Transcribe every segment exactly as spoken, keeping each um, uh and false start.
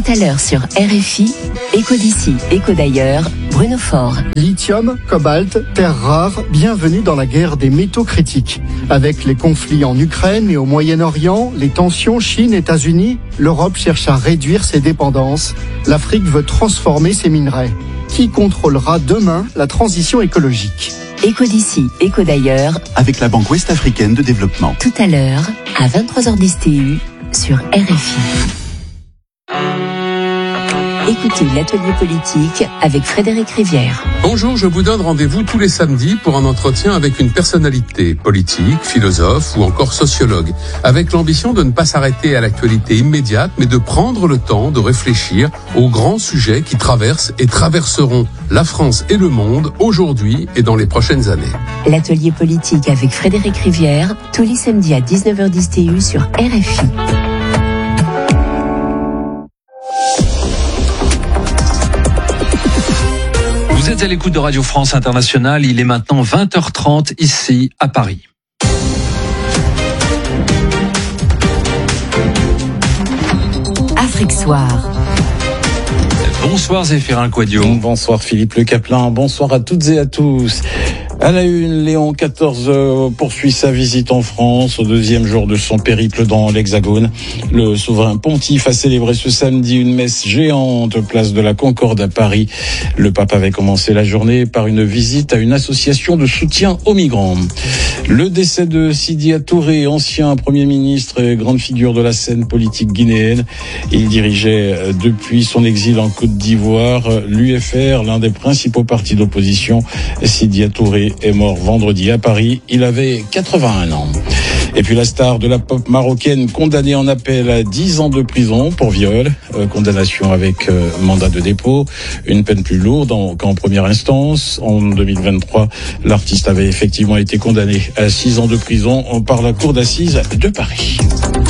à l'heure sur R F I, Écho d'ici, Écho d'ailleurs, Bruno Faure. Lithium, cobalt, terres rares, bienvenue dans la guerre des métaux critiques. Avec les conflits en Ukraine et au Moyen-Orient, les tensions Chine-États-Unis, l'Europe cherche à réduire ses dépendances. L'Afrique veut transformer ses minerais. Qui contrôlera demain la transition écologique ? Écho d'ici, Écho d'ailleurs, avec la Banque Ouest-Africaine de Développement. Tout à l'heure, à vingt-trois heures dix T U, sur R F I. Écoutez l'atelier politique avec Frédéric Rivière. Bonjour, je vous donne rendez-vous tous les samedis pour un entretien avec une personnalité politique, philosophe ou encore sociologue, avec l'ambition de ne pas s'arrêter à l'actualité immédiate, mais de prendre le temps de réfléchir aux grands sujets qui traversent et traverseront la France et le monde aujourd'hui et dans les prochaines années. L'atelier politique avec Frédéric Rivière, tous les samedis à dix-neuf heures dix T U sur R F I. Vous êtes à l'écoute de Radio France Internationale, il est maintenant vingt heures trente ici à Paris. Afrique Soir. Bonsoir Zéphirin Quadio. Bonsoir Philippe Le Caplin, bonsoir à toutes et à tous. À la une, Léon quatorze poursuit sa visite en France au deuxième jour de son périple dans l'Hexagone. Le souverain pontife a célébré ce samedi une messe géante place de la Concorde à Paris. Le pape avait commencé la journée par une visite à une association de soutien aux migrants. Le décès de Sidya Touré, ancien Premier ministre et grande figure de la scène politique guinéenne. Il dirigeait depuis son exil en Côte d'Ivoire l'U F R, l'un des principaux partis d'opposition. Sidya Touré est mort vendredi à Paris. Il avait quatre-vingt-un ans. Et puis la star de la pop marocaine condamnée en appel à dix ans de prison pour viol. Euh, condamnation avec euh, mandat de dépôt. Une peine plus lourde en, qu'en première instance. En deux mille vingt-trois, l'artiste avait effectivement été condamné à six ans de prison par la cour d'assises de Paris.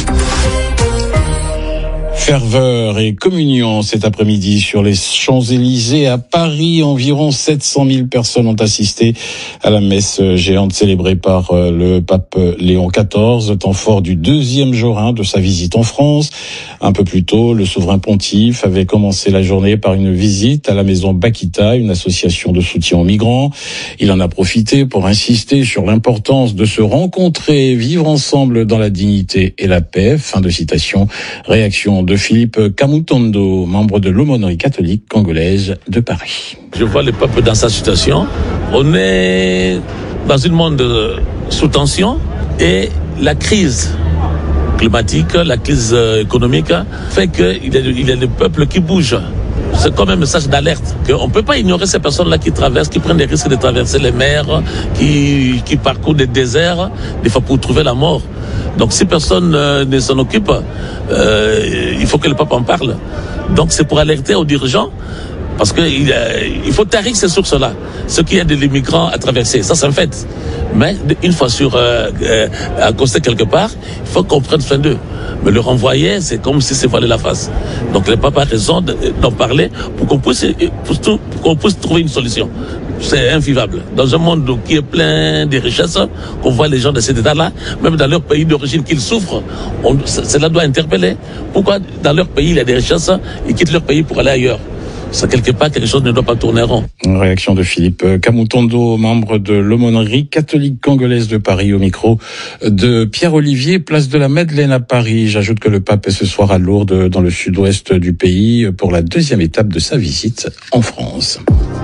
Ferveur et communion cet après-midi sur les Champs-Élysées à Paris. Environ sept cent mille personnes ont assisté à la messe géante célébrée par le pape Léon quatorze, temps fort du deuxième jour hein, de sa visite en France. Un peu plus tôt, le souverain pontife avait commencé la journée par une visite à la maison Bakita, une association de soutien aux migrants. Il en a profité pour insister sur l'importance de se rencontrer et vivre ensemble dans la dignité et la paix. Fin de citation. Réaction de Philippe Kamutondo, membre de l'aumônerie catholique congolaise de Paris. Je vois le peuple dans sa situation. On est dans un monde sous tension et la crise climatique, la crise économique fait qu'il y a, il y a le peuple qui bouge. C'est comme un message d'alerte qu'on ne peut pas ignorer ces personnes-là qui traversent, qui prennent des risques de traverser les mers, qui, qui parcourent des déserts, des fois pour trouver la mort. Donc si personne euh, ne s'en occupe, euh, il faut que le pape en parle. Donc c'est pour alerter aux dirigeants, parce qu'il il faut tarir ces sources-là. Ce qu'il y a de l'immigrant à traverser, ça c'est un fait. Mais une fois sur euh, euh, accosté quelque part, il faut qu'on prenne soin d'eux. Mais le renvoyer, c'est comme si c'est voiler la face. Donc le pape a raison d'en parler pour qu'on puisse, pour, tout, pour qu'on puisse trouver une solution. C'est invivable. Dans un monde qui est plein de richesses, qu'on voit les gens de cet état-là, même dans leur pays d'origine qu'ils souffrent, on, cela doit interpeller. Pourquoi dans leur pays il y a des richesses, ils quittent leur pays pour aller ailleurs? Ça, quelque part, quelque chose ne doit pas tourner rond. Réaction de Philippe Kamutondo, membre de l'aumônerie catholique congolaise de Paris, au micro de Pierre-Olivier, place de la Madeleine à Paris. J'ajoute que le pape est ce soir à Lourdes, dans le sud-ouest du pays, pour la deuxième étape de sa visite en France.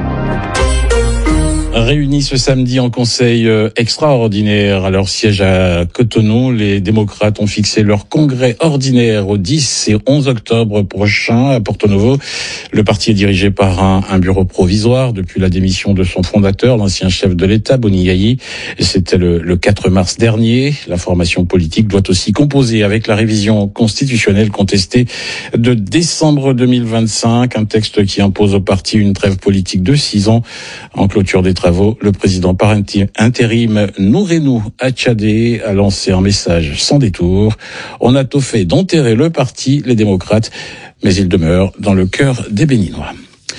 Réunis ce samedi en conseil extraordinaire à leur siège à Cotonou, les démocrates ont fixé leur congrès ordinaire au dix et onze octobre prochain à Porto Novo. Le parti est dirigé par un, un bureau provisoire depuis la démission de son fondateur, l'ancien chef de l'État, Boni Yayi. C'était le, le quatre mars dernier. La formation politique doit aussi composer avec la révision constitutionnelle contestée de décembre deux mille vingt-cinq, un texte qui impose au parti une trêve politique de six ans. En clôture des travaux, le président par intérim Nourenou Atchadé a lancé un message sans détour. On a tout fait d'enterrer le parti, les démocrates, mais il demeure dans le cœur des Béninois.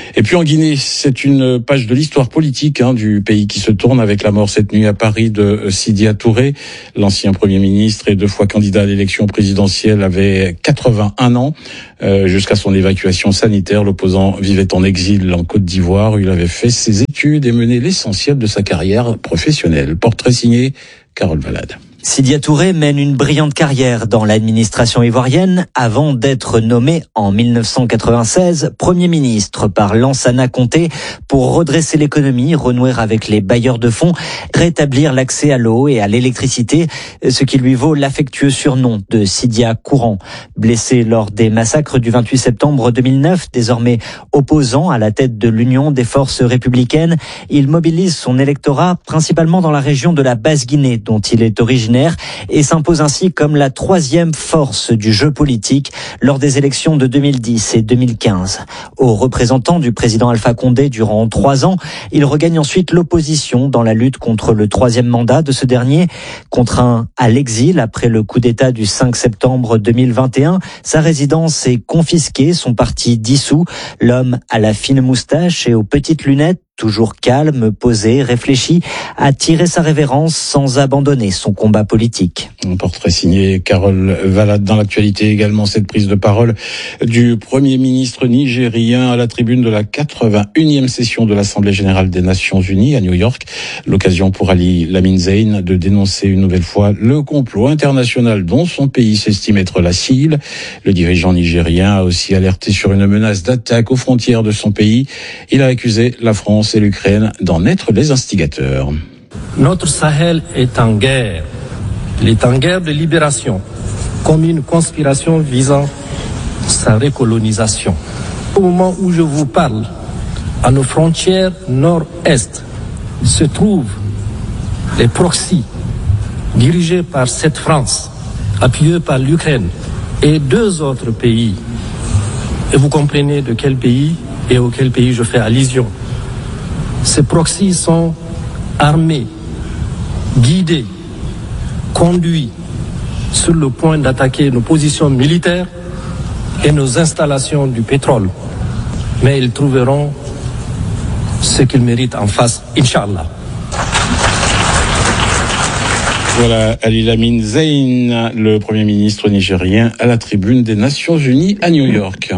Et puis en Guinée, c'est une page de l'histoire politique hein, du pays qui se tourne avec la mort cette nuit à Paris de Sidya Touré. L'ancien Premier ministre et deux fois candidat à l'élection présidentielle avait quatre-vingt-un ans. Euh, jusqu'à son évacuation sanitaire, l'opposant vivait en exil en Côte d'Ivoire où il avait fait ses études et mené l'essentiel de sa carrière professionnelle. Portrait signé Carole Valade. Sidya Touré mène une brillante carrière dans l'administration ivoirienne avant d'être nommé en mille neuf cent quatre-vingt-seize Premier ministre par Lansana Conté pour redresser l'économie, renouer avec les bailleurs de fonds, rétablir l'accès à l'eau et à l'électricité, ce qui lui vaut l'affectueux surnom de Sidya Courant. Blessé lors des massacres du vingt-huit septembre deux mille neuf, désormais opposant à la tête de l'Union des forces républicaines, il mobilise son électorat principalement dans la région de la Basse-Guinée dont il est originaire et s'impose ainsi comme la troisième force du jeu politique lors des élections de deux mille dix et deux mille quinze. Aux représentants du président Alpha Condé durant trois ans, il regagne ensuite l'opposition dans la lutte contre le troisième mandat de ce dernier. Contraint à l'exil après le coup d'État du cinq septembre deux mille vingt et un, sa résidence est confisquée, son parti dissous. L'homme à la fine moustache et aux petites lunettes, toujours calme, posé, réfléchi, a tiré sa révérence sans abandonner son combat politique. Un portrait signé Carole Valade. Dans l'actualité également, cette prise de parole du Premier ministre nigérien à la tribune de la quatre-vingt-unième session de l'Assemblée générale des Nations unies à New York. L'occasion pour Ali Lamine Zein de dénoncer une nouvelle fois le complot international dont son pays s'estime être la cible. Le dirigeant nigérien a aussi alerté sur une menace d'attaque aux frontières de son pays. Il a accusé la France et l'Ukraine d'en être les instigateurs. Notre Sahel est en guerre. Il est en guerre de libération, comme une conspiration visant sa recolonisation. Au moment où je vous parle, à nos frontières nord-est se trouvent les proxys dirigés par cette France, appuyés par l'Ukraine et deux autres pays. Et vous comprenez de quel pays et auquel pays je fais allusion. Ces proxys sont armés, guidés, conduits sur le point d'attaquer nos positions militaires et nos installations du pétrole. Mais ils trouveront ce qu'ils méritent en face, Inch'Allah. Voilà, Ali Lamine Zein, le Premier ministre nigérien à la tribune des Nations Unies à New York.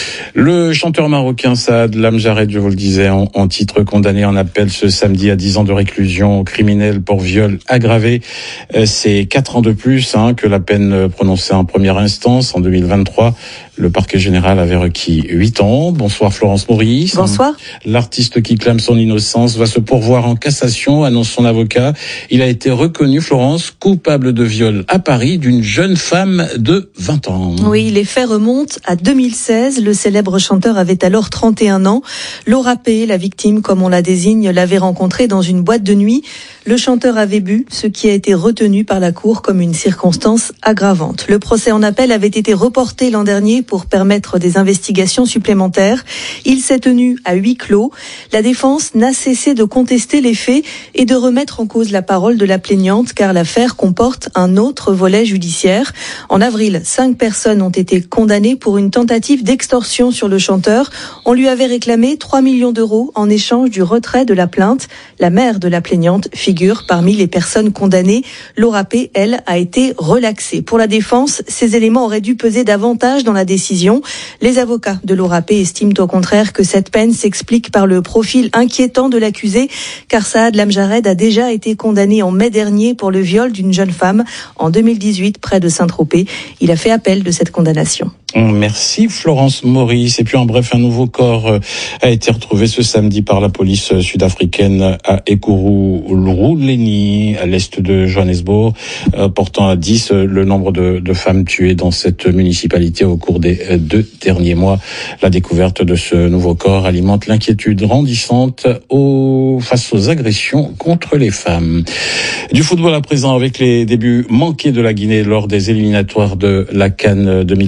Le chanteur marocain Saad Lamjared, je vous le disais, en, en titre condamné en appel ce samedi à dix ans de réclusion criminelle pour viol aggravé. C'est quatre ans de plus hein, que la peine prononcée en première instance en deux mille vingt-trois. Le parquet général avait requis huit ans. Bonsoir Florence Maurice. Bonsoir. L'artiste qui clame son innocence va se pourvoir en cassation, annonce son avocat. Il a été reconnu, Florence, coupable de viol à Paris d'une jeune femme de vingt ans. Oui, les faits remontent à deux mille seize. Le célèbre chanteur avait alors trente et un ans. Laura P., la victime, comme on la désigne, l'avait rencontré dans une boîte de nuit. Le chanteur avait bu, ce qui a été retenu par la Cour comme une circonstance aggravante. Le procès en appel avait été reporté l'an dernier pour permettre des investigations supplémentaires. Il s'est tenu à huis clos. La défense n'a cessé de contester les faits et de remettre en cause la parole de la plaignante, car l'affaire comporte un autre volet judiciaire. En avril, cinq personnes ont été condamnées pour une tentative d'extorsion sur le chanteur. On lui avait réclamé trois millions d'euros en échange du retrait de la plainte. La mère de la plaignante figure parmi les personnes condamnées. Laura P., elle, a été relaxée. Pour la défense, ces éléments auraient dû peser davantage dans la décision. Les avocats de Laura P. estiment au contraire que cette peine s'explique par le profil inquiétant de l'accusé, car Saad Lamjared a déjà été condamné en mai dernier pour le viol d'une jeune femme en deux mille dix-huit près de Saint-Tropez. Il a fait appel de cette condamnation. Merci Florence Maurice. Et puis en bref, un nouveau corps a été retrouvé ce samedi par la police sud-africaine à Ekurhuleni, à l'est de Johannesburg, portant à dix le nombre de, de femmes tuées dans cette municipalité au cours des deux derniers mois. La découverte de ce nouveau corps alimente l'inquiétude grandissante au, face aux agressions contre les femmes. Du football à présent avec les débuts manqués de la Guinée lors des éliminatoires de la CAN deux mille vingt-sept.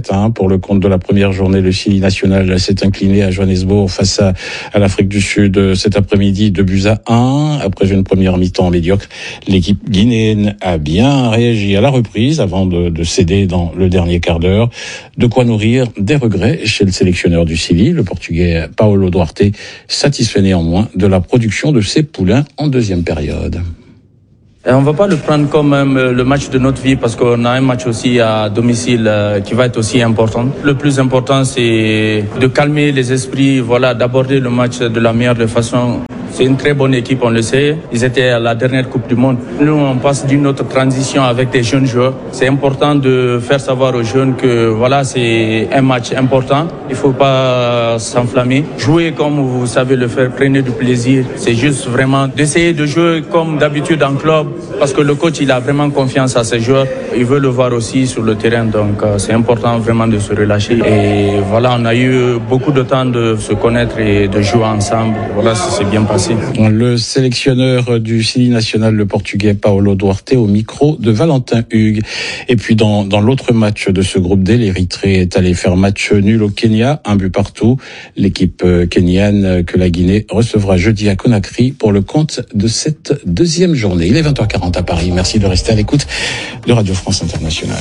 sept à un pour le compte de la première journée. Le Chili national s'est incliné à Johannesburg face à, à l'Afrique du Sud cet après-midi, deux buts à un. Après une première mi-temps médiocre, l'équipe guinéenne a bien réagi à la reprise avant de, de céder dans le dernier quart d'heure. De quoi nourrir des regrets chez le sélectionneur du Chili, le Portugais Paulo Duarte, satisfait néanmoins de la production de ses poulains en deuxième période. Et on ne va pas le prendre comme même le match de notre vie parce qu'on a un match aussi à domicile qui va être aussi important. Le plus important, c'est de calmer les esprits, voilà, d'aborder le match de la meilleure façon. C'est une très bonne équipe, on le sait. Ils étaient à la dernière Coupe du Monde. Nous, on passe d'une autre transition avec des jeunes joueurs. C'est important de faire savoir aux jeunes que voilà, c'est un match important. Il ne faut pas s'enflammer. Jouer comme vous savez le faire, prenez du plaisir. C'est juste vraiment d'essayer de jouer comme d'habitude en club parce que le coach, il a vraiment confiance à ses joueurs. Il veut le voir aussi sur le terrain. Donc, c'est important vraiment de se relâcher. Et voilà, on a eu beaucoup de temps de se connaître et de jouer ensemble. Voilà, ça s'est bien passé. Le sélectionneur du Chili national, le Portugais Paulo Duarte, au micro de Valentin Hugues. Et puis dans, dans l'autre match de ce groupe D, l'Érythrée est allée faire match nul au Kenya, un but partout. L'équipe kenyane que la Guinée recevra jeudi à Conakry pour le compte de cette deuxième journée. Il est vingt heures quarante à Paris. Merci de rester à l'écoute de Radio France Internationale.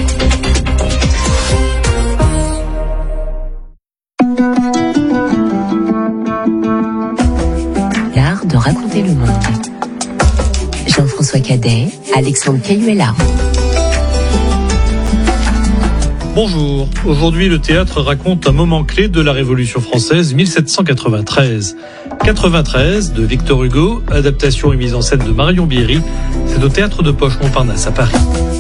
De raconter le monde. Jean-François Cadet, Alexandre Cailluela. Bonjour. Aujourd'hui, le théâtre raconte un moment clé de la Révolution française mille sept cent quatre-vingt-treize. quatre-vingt-treize de Victor Hugo, adaptation et mise en scène de Marion Bierry. C'est au théâtre de Poche Montparnasse à Paris.